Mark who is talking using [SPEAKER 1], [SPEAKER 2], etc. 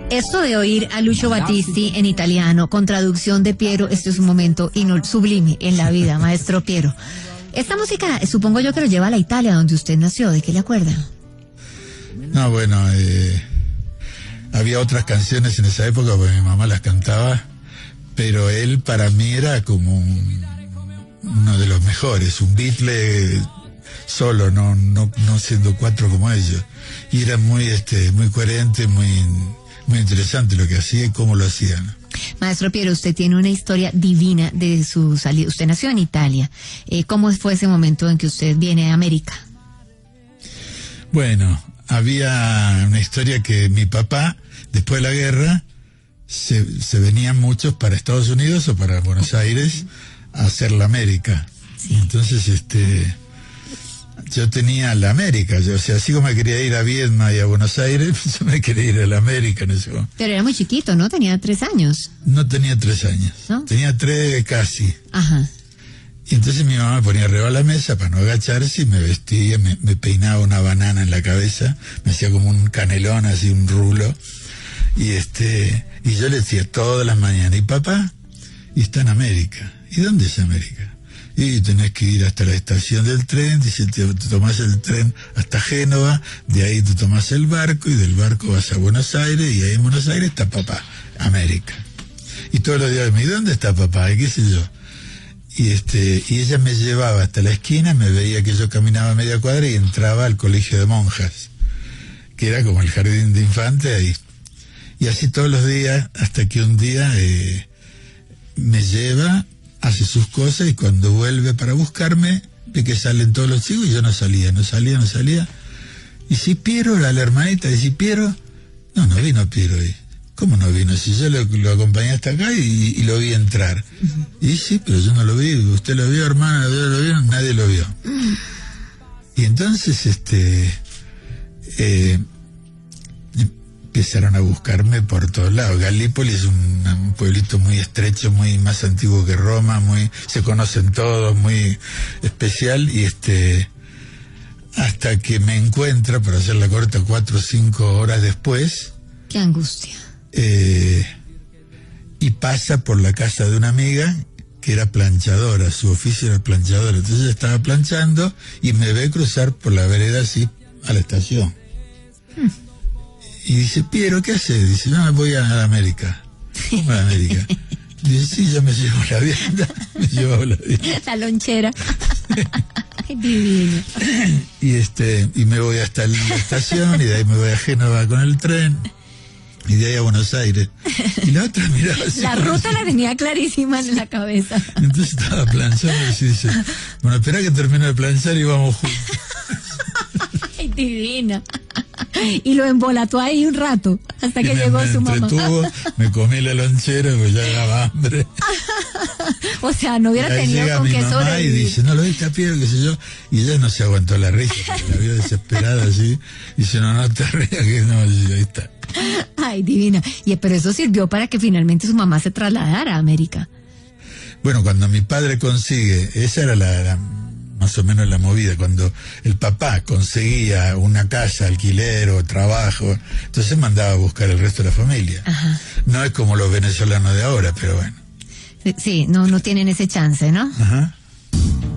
[SPEAKER 1] Esto de oír a Lucio Battisti en italiano con traducción de Piero, este es un momento sublime en la vida, maestro Piero. Esta música, supongo yo que lo lleva a la Italia, donde usted nació. ¿De qué le acuerda?
[SPEAKER 2] No, bueno, había otras canciones en esa época porque mi mamá las cantaba, pero él para mí era como uno de los mejores, un Beatle solo, no siendo cuatro como ellos. Y era muy coherente, muy interesante lo que hacía y cómo lo hacía, ¿no?
[SPEAKER 1] Maestro Piero, usted tiene una historia divina de su salida. Usted nació en Italia. ¿Cómo fue ese momento en que usted viene a América?
[SPEAKER 2] Bueno, había una historia que mi papá, después de la guerra, se venían muchos para Estados Unidos o para Buenos Aires a hacer la América. Sí. Entonces, yo tenía la América, así como me quería ir a Viedma y a Buenos Aires, yo me quería ir a la América en ese momento.
[SPEAKER 1] Pero era muy chiquito, ¿no? Tenía 3 años.
[SPEAKER 2] No tenía 3 años, ¿no? Tenía 3 casi.
[SPEAKER 1] Ajá.
[SPEAKER 2] Y entonces mi mamá me ponía arriba de la mesa para no agacharse y me vestía, me peinaba una banana en la cabeza, me hacía como un canelón, así un rulo. Y yo le decía todas las mañanas, ¿y papá? Y está en América. ¿Y dónde es América? Y tenés que ir hasta la estación del tren, dice, te tomás el tren hasta Génova, de ahí te tomás el barco y del barco vas a Buenos Aires y ahí en Buenos Aires está papá, América. Y todos los días me dice, ¿dónde está papá? Y qué sé yo. Y ella me llevaba hasta la esquina, me veía que yo caminaba media cuadra y entraba al colegio de monjas, que era como el jardín de infantes ahí. Y así todos los días, hasta que un día me lleva, hace sus cosas y cuando vuelve para buscarme, ve que salen todos los chicos y yo no salía. Y si Piero, la hermanita, dice, ¿Piero? No vino Piero ahí. ¿Cómo no vino? Si yo lo acompañé hasta acá y lo vi entrar. Y sí, pero yo no lo vi. ¿Usted lo vio, hermana? ¿Lo vio? Nadie lo vio. Y entonces, empezaron a buscarme por todos lados. Galípoli es un pueblito muy estrecho, muy más antiguo que Roma, se conocen todos, muy especial, y hasta que me encuentra, para hacer la corta, 4 o 5 horas después.
[SPEAKER 1] ¡Qué angustia!
[SPEAKER 2] Y pasa por la casa de una amiga que era planchadora, su oficio era planchadora, entonces ella estaba planchando y me ve cruzar por la vereda así a la estación. Y dice, Piero, ¿qué haces? Dice, no, voy a América. ¿Cómo a América? Dice, sí, yo me llevo la vianda.
[SPEAKER 1] La lonchera. Divino.
[SPEAKER 2] Y me voy hasta la estación, y de ahí me voy a Génova con el tren, y de ahí a Buenos Aires. Y la otra miraba así.
[SPEAKER 1] La ruta la tenía clarísima en la cabeza.
[SPEAKER 2] Entonces estaba planchando y dice, bueno, espera que termine de planchar y vamos juntos.
[SPEAKER 1] Ay, divina. Y lo embolató ahí un rato, hasta que llegó su mamá.
[SPEAKER 2] Me comí la lonchera porque ya daba hambre.
[SPEAKER 1] O sea, no hubiera tenido con qué sobrevivir.
[SPEAKER 2] Y dice, no lo viste a Piero, qué sé yo. Y ella no se aguantó la risa, porque la vio desesperada así. Y dice, no te rías, que no, y ahí está.
[SPEAKER 1] Ay, divina. Pero eso sirvió para que finalmente su mamá se trasladara a América.
[SPEAKER 2] Bueno, cuando mi padre consigue, esa era más o menos la movida, cuando el papá conseguía una casa, alquiler o trabajo, entonces mandaba a buscar el resto de la familia.
[SPEAKER 1] Ajá.
[SPEAKER 2] No es como los venezolanos de ahora, pero bueno.
[SPEAKER 1] Sí, no tienen ese chance, ¿no?
[SPEAKER 2] Ajá.